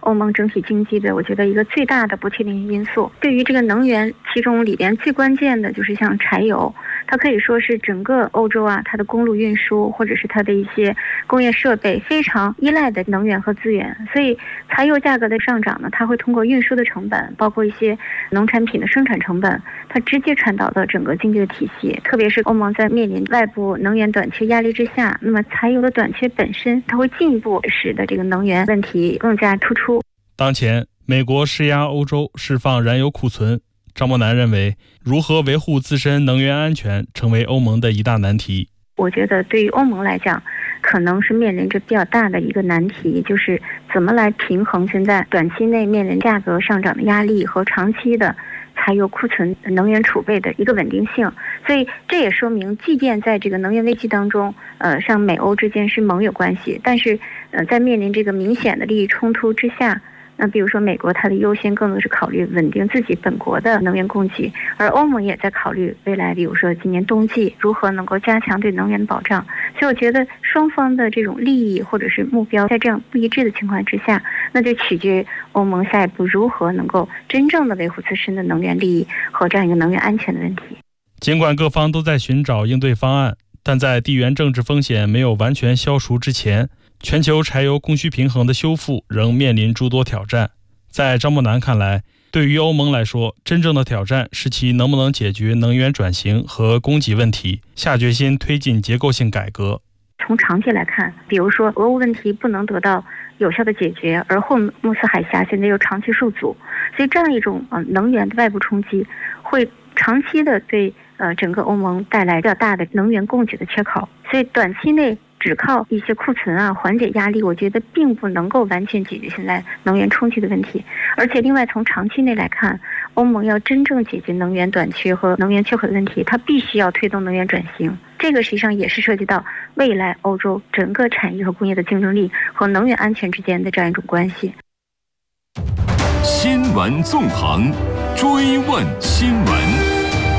欧盟整体经济的我觉得一个最大的不确定因素。对于这个能源，其中里边最关键的就是像柴油，它可以说是整个欧洲啊，它的公路运输或者是它的一些工业设备非常依赖的能源和资源。所以柴油价格的上涨呢，它会通过运输的成本，包括一些农产品的生产成本，它直接传导到整个经济的体系。特别是欧盟在面临外部能源短缺压力之下，那么柴油的短缺本身，它会进一步使得这个能源问题更加突出。 当前，美国施压欧洲释放燃油库存。张伯南认为，如何维护自身能源安全成为欧盟的一大难题。 我觉得对于欧盟来讲，可能是面临着比较大的一个难题，就是怎么来平衡现在短期内面临价格上涨的压力和长期的柴油库存能源储备的一个稳定性。所以这也说明，即便在这个能源危机当中，像美欧之间是盟友关系，但是在面临这个明显的利益冲突之下，那比如说美国它的优先更多是考虑稳定自己本国的能源供给，而欧盟也在考虑未来比如说今年冬季如何能够加强对能源的保障。所以我觉得双方的这种利益或者是目标在这样不一致的情况之下，那就取决于欧盟下一步如何能够真正的维护自身的能源利益和这样一个能源安全的问题。 尽管各方都在寻找应对方案，但在地缘政治风险没有完全消除之前，全球柴油供需平衡的修复仍面临诸多挑战。在张伯南看来，对于欧盟来说，真正的挑战是其能不能解决能源转型和供给问题，下决心推进结构性改革。 从长期来看，比如说俄乌问题不能得到有效的解决，而霍尔木斯海峡现在又长期受阻，所以这样一种能源的外部冲击会长期的对整个欧盟带来比较大的能源供给的缺口。所以短期内只靠一些库存啊缓解压力，我觉得并不能够完全解决现在能源冲击的问题。而且另外从长期内来看，欧盟要真正解决能源短缺和能源缺口的问题，它必须要推动能源转型。这个实际上也是涉及到未来欧洲整个产业和工业的竞争力和能源安全之间的这样一种关系。 新闻纵横，追问新闻。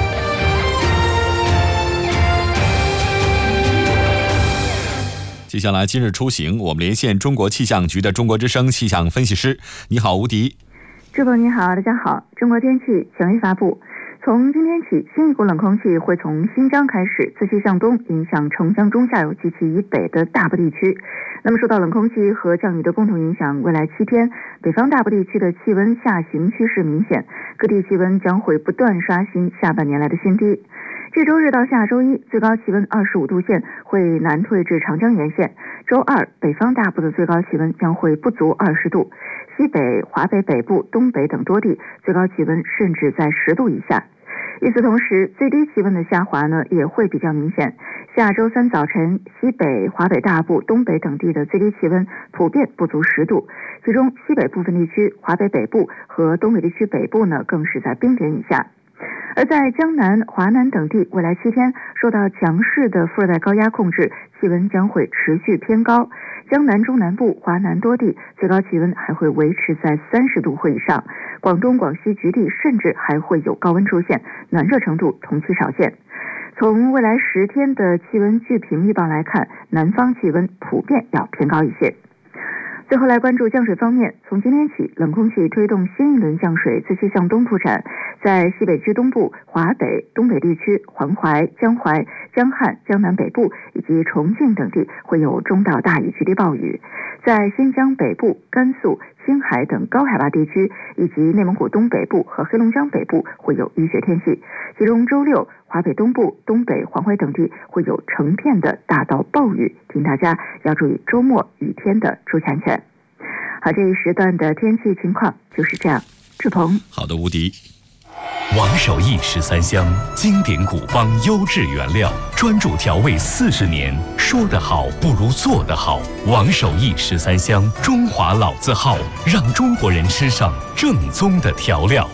接下来今日出行，我们连线中国气象局的中国之声气象分析师。你好，吴迪。 主播你好，大家好。中国天气权威发布，从今天起，新一股冷空气会从新疆开始自西向东影响城乡中下游及其以北的大部地区。那么受到冷空气和降雨的共同影响，未来7天，北方大部地区的气温下行趋势明显，各地气温将会不断刷新下半年来的新低。这周日到下周一，最高气温25度线会南退至长江沿线。周二，北方大部的最高气温将会不足20度，西北、华北北部、东北等多地最高气温甚至在10度以下。与此同时，最低气温的下滑呢也会比较明显。下周三早晨，西北、华北大部、东北等地的最低气温普遍不足10度，其中西北部分地区、华北北部和东北地区北部呢更是在冰点以下。而在江南、华南等地，未来7天受到强势的副热带高压控制，气温将会持续偏高。江南中南部、华南多地最高气温还会维持在30度或以上，广东、广西局地甚至还会有高温出现，暖热程度同期少见。从未来10天的气温巨评预报来看，南方气温普遍要偏高一些。最后来关注降水方面，从今天起，冷空气推动新一轮降水自西向东铺展，在西北区东部、华北、东北地区、黄淮、江汉、江南北部以及重庆等地会有中到大雨局地暴雨，在新疆北部、甘肃、青海等高海拔地区以及内蒙古东北部和黑龙江北部会有雨雪天气，其中周六华北东部、东北、黄淮等地会有成片的大到暴雨，请大家要注意周末雨天的出行安全。好，这一时段的天气情况就是这样。志鹏， 好的，吴迪。 王守义13香，经典古方优质原料，专注调味40年，说得好不如做得好。王守义13香，中华老字号，让中国人吃上正宗的调料。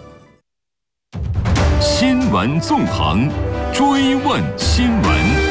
新闻纵横，追问新闻。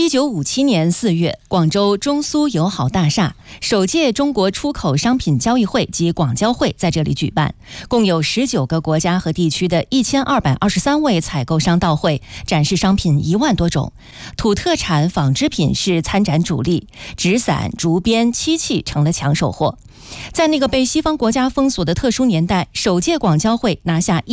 1957年4月，广州中苏友好大厦首届中国出口商品交易会及广交会在这里举办，共有19个国家和地区的1223位采购商到会，展示商品1万多种，土特产、纺织品是参展主力，纸伞、竹编、漆器成了抢手货。在那个被西方国家封锁的特殊年代，首届广交会拿下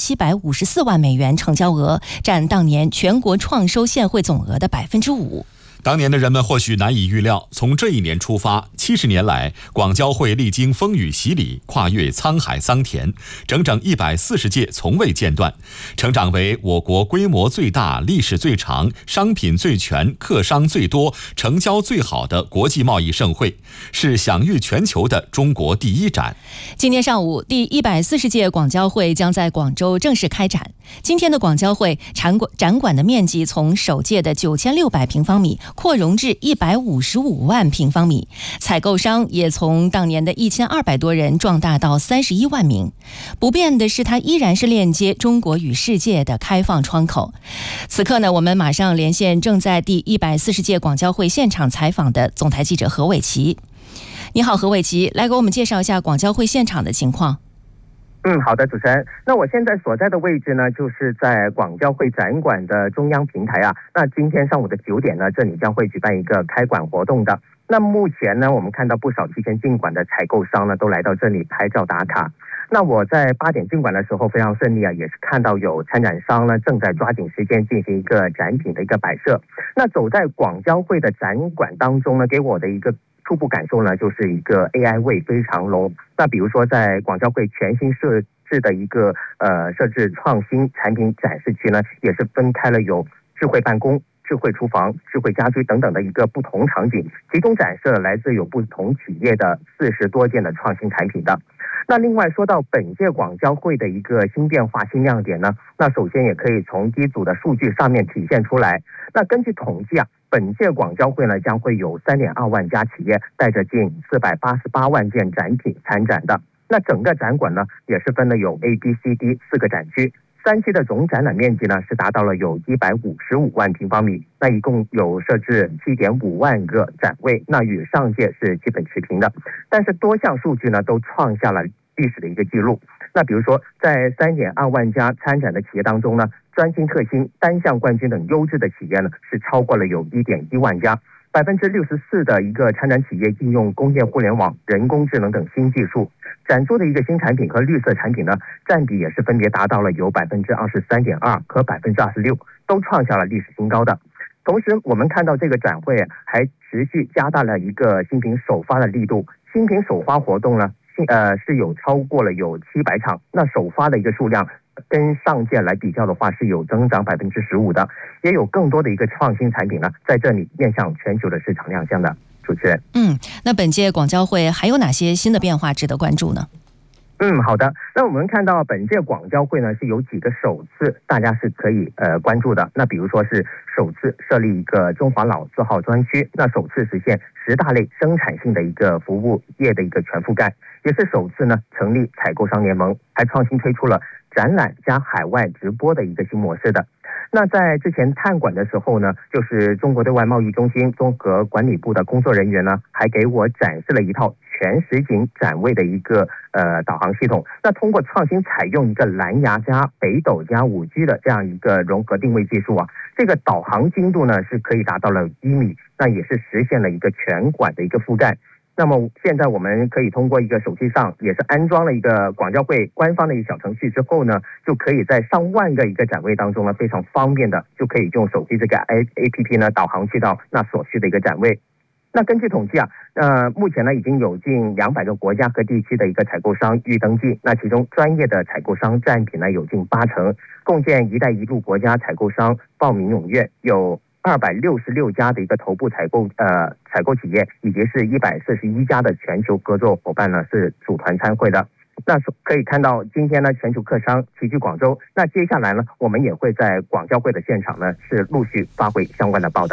1754万美元成交额，占当年全国创收现汇总额的5%。 当年的人们或许难以预料，从这一年出发，70年来，广交会历经风雨洗礼，跨越沧海桑田，整整140届从未间断，成长为我国规模最大、历史最长、商品最全、客商最多、成交最好的国际贸易盛会，是享誉全球的中国第一展。 今天上午，第140届广交会将在广州正式开展。今天的广交会展馆的面积从首届的9600平方米扩容至155万平方米，采购商也从当年的1200多人壮大到31万名。不变的是，它依然是链接中国与世界的开放窗口。此刻呢，我们马上连线正在第140届广交会现场采访的总台记者何伟奇。你好，何伟奇，来给我们介绍一下广交会现场的情况。 好的，主持人。那我现在所在的位置呢，就是在广交会展馆的中央平台啊。那今天上午的9点呢，这里将会举办一个开馆活动的。那目前呢，我们看到不少提前进馆的采购商呢，都来到这里拍照打卡。那我在8点进馆的时候非常顺利啊，也是看到有参展商呢正在抓紧时间进行一个展品的一个摆设。那走在广交会的展馆当中呢，给我的一个初步感受呢，就是一个 AI 味非常浓。那比如说在广交会全新设置的一个设置创新产品展示区呢，也是分开了有智慧办公、智慧厨房、智慧家居等等的一个不同场景，集中展示了来自有不同企业的40多件的创新产品的。那另外说到本届广交会的一个新变化、新亮点呢，那首先也可以从第一组的数据上面体现出来。那根据统计啊，本届广交会呢将会有3.2万家企业带着近488万件展品参展的。那整个展馆呢也是分了有 A、B、C、D 4个展区，3期的总展览面积呢是达到了有155万平方米，那一共有设置7.5万个展位，那与上届是基本持平的。但是多项数据呢都创下了历史的一个记录。那比如说在3.2万家参展的企业当中呢，专精特新、单项冠军等优质的企业呢是超过了有1.1万家。64%的一个参展企业应用工业互联网、人工智能等新技术，展出的一个新产品和绿色产品呢，占比也是分别达到了有23.2%和26%，都创下了历史新高的。同时，我们看到这个展会还持续加大了一个新品首发的力度，新品首发活动呢，是有超过了有700场，那首发的一个数量跟上届来比较的话是有增长15%的，也有更多的一个创新产品呢在这里面向全球的市场亮相的。主持人， 那本届广交会还有哪些新的变化值得关注呢？ 好的。那我们看到本届广交会呢是有几个首次，大家是可以关注的。那比如说是首次设立一个中华老字号专区，那首次实现10大类生产性的一个服务业的一个全覆盖，也是首次呢成立采购商联盟，还创新推出了展览加海外直播的一个新模式的。那在之前探馆的时候呢，就是中国对外贸易中心综合管理部的工作人员呢，还给我展示了一套全实景展位的一个导航系统。那通过创新采用一个蓝牙加北斗加5G 的这样一个融合定位技术啊，这个导航精度呢是可以达到了1米，那也是实现了一个全馆的一个覆盖。那么现在我们可以通过一个手机上也是安装了一个广交会官方的一个小程序之后呢，就可以在上万个一个展位当中呢非常方便的就可以用手机这个 APP 呢导航去到那所需的一个展位。那根据统计啊，目前呢已经有近200个国家和地区的一个采购商预登记，那其中专业的采购商占比呢有近80%，共建一带一路国家采购商报名踊跃，有266家的一个头部采购企业，以及是141家的全球合作伙伴呢是组团参会的。那可以看到今天呢全球客商齐聚广州，那接下来呢我们也会在广交会的现场呢是陆续发回相关的报道。